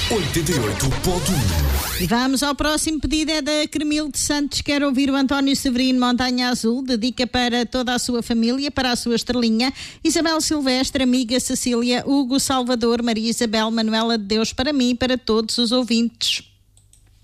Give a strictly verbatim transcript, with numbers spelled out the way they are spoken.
oitenta e oito ponto um. E vamos ao próximo pedido, é da Cremil de Santos. Quer ouvir o António Severino, Montanha Azul. Dedica para toda a sua família, para a sua estrelinha: Isabel Silvestre, amiga Cecília, Hugo Salvador, Maria Isabel, Manuela de Deus, para mim e para todos os ouvintes.